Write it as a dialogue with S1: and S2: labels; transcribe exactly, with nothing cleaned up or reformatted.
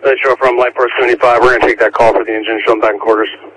S1: Central from Light Force seventy-five. We're going to take that call for the engine. Show them back in quarters.